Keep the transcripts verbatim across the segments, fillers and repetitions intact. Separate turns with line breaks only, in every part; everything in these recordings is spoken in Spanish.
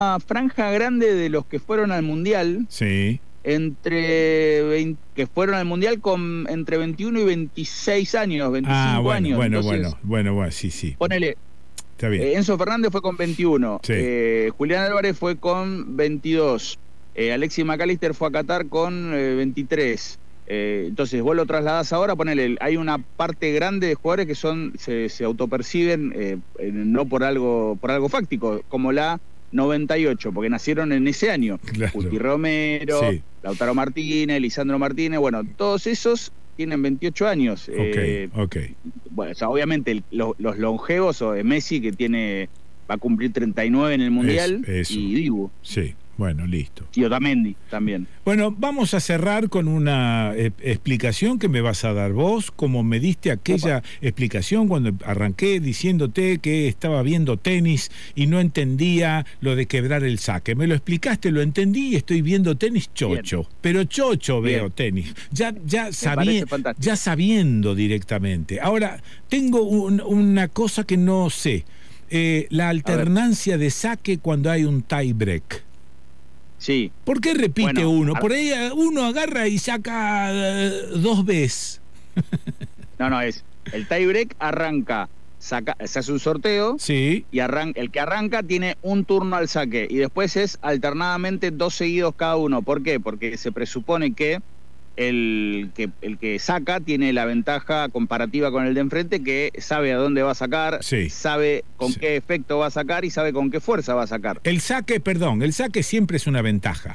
franja grande de los que fueron al Mundial.
Sí.
Entre veinte, que fueron al Mundial con entre veintiuno y veintiséis años, veinticinco
ah, bueno,
años.
Bueno,
Entonces,
bueno, bueno, bueno, sí, sí.
Ponele.
Está bien.
Eh, Enzo Fernández fue con veintiuno.
Sí.
Eh, Julián Álvarez fue con veintidós. Eh, Alexis McAllister fue a Qatar con eh, veintitrés. Eh, entonces, vos lo trasladás ahora, ponele, hay una parte grande de jugadores que son se, se autoperciben eh, eh, no por algo por algo fáctico, como la noventa y ocho, porque nacieron en ese año.
Claro.
Guti Romero,
Sí.
Lautaro Martínez, Lisandro Martínez, bueno, todos esos tienen veintiocho años.
Ok,
eh,
ok.
Bueno, o sea, obviamente el, los, los longevos, o de Messi, que tiene va a cumplir treinta y nueve en el Mundial,
Eso, eso.
y Dibu.
Sí, bueno, listo.
Y Otamendi también.
Bueno, vamos a cerrar con una eh, explicación que me vas a dar vos, como me diste aquella
Opa.
explicación cuando arranqué diciéndote que estaba viendo tenis y no entendía lo de quebrar el saque. Me lo explicaste, lo entendí y estoy viendo tenis chocho. Bien. Pero chocho veo
Bien.
tenis, ya, ya,
sabi
ya sabiendo directamente. Ahora, tengo un, una cosa que no sé, eh, la alternancia de saque cuando hay un tie break.
Sí.
¿Por qué repite
bueno,
uno? Por ahí uno agarra y saca uh, dos veces.
No, no, es el tie break arranca, saca, se hace un sorteo.
Sí.
Y arran, el que arranca tiene un turno al saque. Y después es alternadamente dos seguidos cada uno. ¿Por qué? Porque se presupone que el que, el que saca tiene la ventaja comparativa con el de enfrente, que sabe a dónde va a sacar,
sí.
sabe con sí. qué efecto va a sacar y sabe con qué fuerza va a sacar.
El saque, perdón, el saque siempre es una ventaja.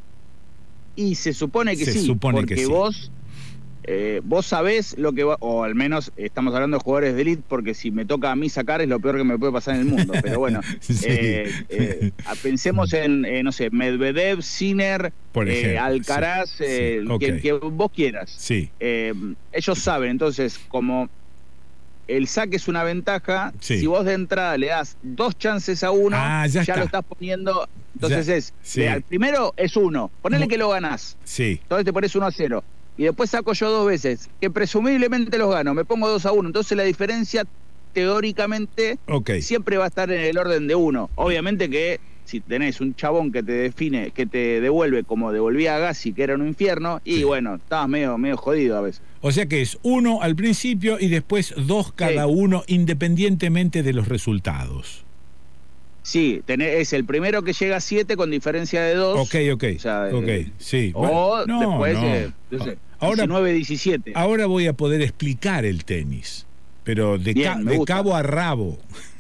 Y se supone que
se
sí,
supone
porque
que sí.
vos, eh, vos sabés lo que va, o al menos estamos hablando de jugadores de elite, porque si me toca a mí sacar es lo peor que me puede pasar en el mundo. Pero bueno, sí. eh, eh, pensemos en, eh, no sé, Medvedev, Sinner,
Por ejemplo,
eh, Alcaraz,
sí,
eh,
sí. Okay.
que, que vos quieras.
Sí.
Eh, ellos saben, entonces, como el saque es una ventaja,
sí.
si vos de entrada le das dos chances a uno,
ah, ya,
ya
lo
estás poniendo. Entonces
ya.
es,
sí.
al primero es uno, ponele
Mo
que lo ganás.
Sí.
Entonces te pones uno a cero. Y después saco yo dos veces, que presumiblemente los gano, me pongo dos a uno. Entonces la diferencia, teóricamente,
okay.
siempre va a estar en el orden de uno. Obviamente que si tenés un chabón que te define, que te devuelve como devolvía a Gassi, que era un infierno, y sí. bueno, estabas medio, medio jodido a veces.
O sea que es uno al principio y después dos cada sí. uno, independientemente de los resultados.
Sí, tenés, es el primero que llega a siete con diferencia de dos.
Ok, ok,
o sea,
okay. Eh, sí.
O
bueno, no,
después,
no.
Eh, no sé,
ahora,
diecinueve diecisiete.
Ahora voy a poder explicar el tenis, pero de,
Bien,
ca de cabo a rabo.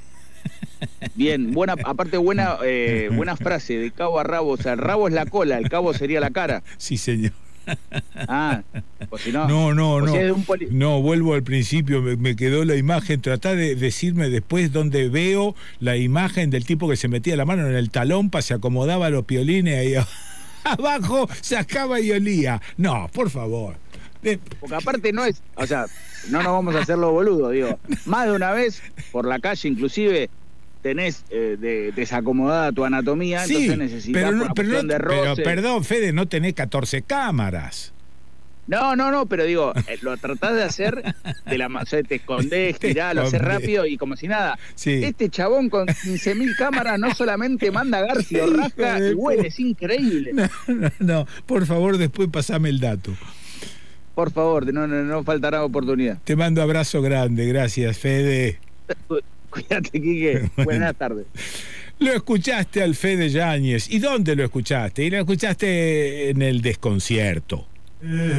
Bien, buena, aparte buena, eh, buena frase, de cabo a rabo. O sea, el rabo es la cola, el cabo sería la cara.
Sí, señor.
Ah, pues si no.
No, no, no.
Si es un
no, vuelvo al principio, me, me quedó la imagen. Tratá de decirme después dónde veo la imagen del tipo que se metía la mano en el talón, se acomodaba los piolines ahí abajo, sacaba y olía. No, por favor.
Porque aparte no es, o sea, no nos vamos a hacerlo boludo, digo. Más de una vez, por la calle inclusive, tenés eh, de, desacomodada tu anatomía,
sí,
entonces necesitas
pero,
por una
pero,
cuestión de roce.
Pero perdón, Fede, no tenés catorce cámaras.
No, no, no, pero digo, eh, lo tratás de hacer, de la, o sea, te escondés, tirás, lo haces rápido y como si nada.
Sí.
Este chabón con quince mil cámaras no solamente manda a García, rasca y huele, es increíble.
No, no, no, por favor, después pasame el dato.
Por favor, no, no, no faltará oportunidad.
Te mando abrazo grande, gracias, Fede.
Cuídate, Quique. Bueno. Buenas tardes.
Lo escuchaste al Fede Yáñez. ¿Y dónde lo escuchaste? Y lo escuchaste en el desconcierto.